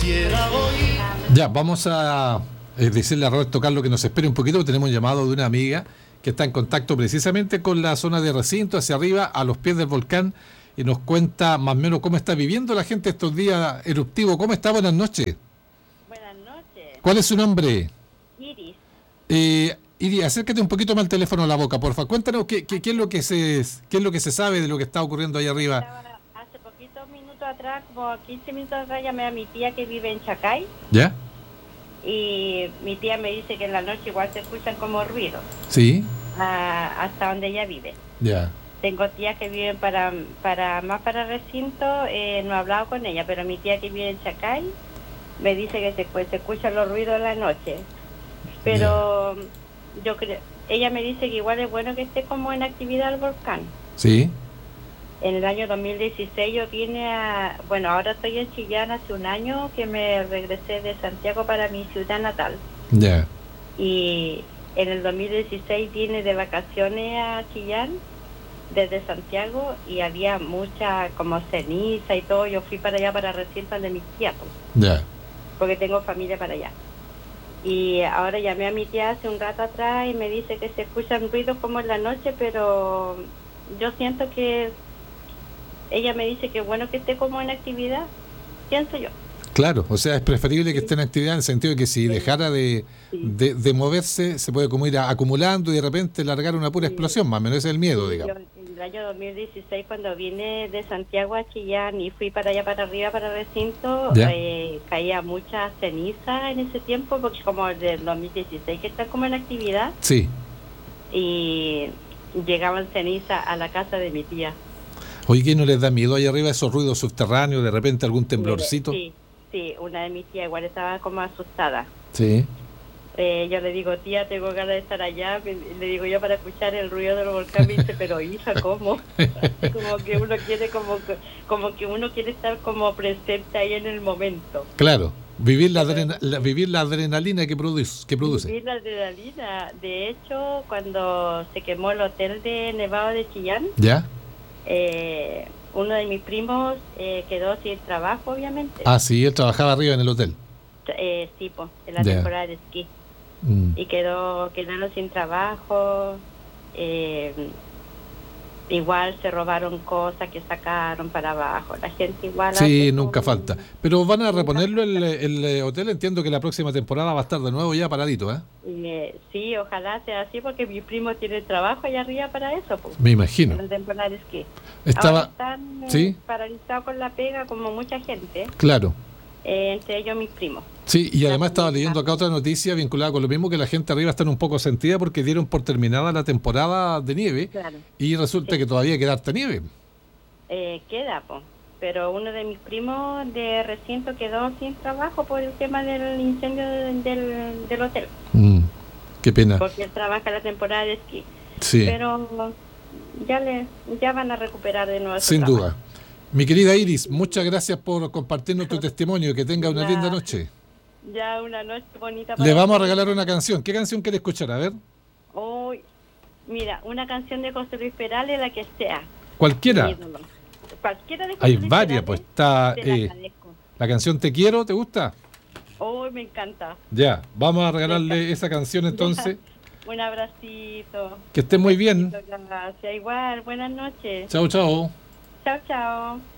Ya, vamos a decirle a Roberto Carlos que nos espere un poquito, tenemos un llamado de una amiga que está en contacto precisamente con la zona de recinto, hacia arriba, a los pies del volcán, y nos cuenta más o menos cómo está viviendo la gente estos días eruptivos. ¿Cómo está? Buenas noches. Buenas noches. ¿Cuál es su nombre? Iris. Iris, acércate un poquito más el teléfono a la boca, porfa. Cuéntanos qué es lo que se sabe de lo que está ocurriendo ahí arriba. Hace poquitos minutos atrás, como 15 minutos atrás, llamé a mi tía que vive en Chacay. ¿Ya? Y mi tía me dice que en la noche igual se escuchan como ruidos. Sí. Hasta donde ella vive. Ya. Tengo tías que viven para recinto, no he hablado con ella, pero mi tía que vive en Chacay me dice que se escuchan los ruidos en la noche. Pero yo creo, ella me dice que igual es bueno que esté como en actividad el volcán. Sí. En el año 2016 yo vine bueno, ahora estoy en Chillán hace un año que me regresé de Santiago para mi ciudad natal. Ya. Y en el 2016 vine de vacaciones a Chillán desde Santiago y había mucha como ceniza y todo. Yo fui para allá para recinto de mis tías, Ya. porque tengo familia para allá. Y ahora llamé a mi tía hace un rato atrás y me dice que se escuchan ruidos como en la noche, pero yo siento que ella me dice que bueno que esté como en actividad, pienso yo. Claro, o sea, es preferible que esté en actividad en el sentido de que si dejara de moverse, se puede como ir acumulando y de repente largar una pura explosión, más o menos ese es el miedo, digamos. Yo, en el año 2016, cuando vine de Santiago a Chillán y fui para allá para arriba, para el recinto, caía mucha ceniza en ese tiempo, porque como del 2016 que está como en actividad, sí, y llegaban ceniza a la casa de mi tía. Oye, ¿qué no les da miedo ahí arriba esos ruidos subterráneos, de repente algún temblorcito? Sí, una de mis tías igual estaba como asustada. Sí. Yo le digo, tía, tengo ganas de estar allá. Le digo yo para escuchar el ruido del volcán. Me dice, pero hija, ¿cómo? Como que uno quiere como que uno quiere estar como presente ahí en el momento. Claro, vivir la adrenalina que produce. Vivir la adrenalina. De hecho, cuando se quemó el hotel de Nevado de Chillán, ¿ya? Uno de mis primos quedó sin trabajo, obviamente. Ah, sí, él trabajaba arriba en el hotel. Sí, pues, en la temporada de esquí. Y quedaron sin trabajo. Igual se robaron cosas que sacaron para abajo. La gente igual... Sí, nunca falta. Pero van a reponerlo el hotel. Entiendo que la próxima temporada va a estar de nuevo ya paradito, ¿eh? Sí, ojalá sea así, porque mi primo tiene trabajo allá arriba para eso, pues. Me imagino. En la temporada de esquí. Ahora están ¿sí? paralizados con la pega, como mucha gente. Claro. Entre ellos mis primos. Sí, y además estaba leyendo acá otra noticia vinculada con lo mismo, que la gente arriba está un poco sentida porque dieron por terminada la temporada de nieve. Claro. Y resulta que todavía queda harta nieve. Queda, pues. Pero uno de mis primos de recinto quedó sin trabajo por el tema del incendio del hotel. Qué pena. Porque él trabaja la temporada de esquí. Sí. Pero ya van a recuperar de nuevo. Sin duda. Mi querida Iris, muchas gracias por compartirnos tu testimonio. Que tenga una linda noche. Ya, una noche bonita. Le vamos a regalar una canción. ¿Qué canción quiere escuchar? A ver. Mira, una canción de José Luis Perales, la que sea. Cualquiera. Cualquiera de José Hay Luis varias, Perales, pues está la canción Te Quiero, ¿te gusta? Me encanta. Ya, vamos a regalarle esa canción entonces. Un abracito. Que esté muy bien. Gracias, igual, buenas noches. Chao, chao. Chao, chao.